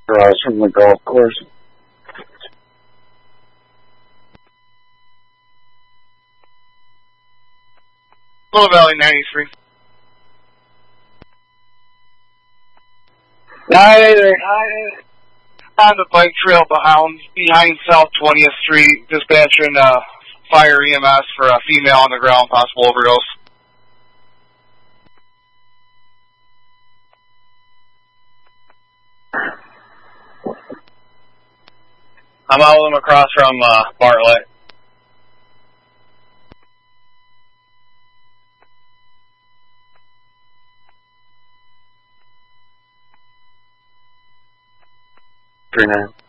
Across from the golf course. Little Valley 93. 983. On the bike trail behind South 20th Street, dispatching fire EMS for a female on the ground, possible overdose. I'm out with them across from Bartlett. For now.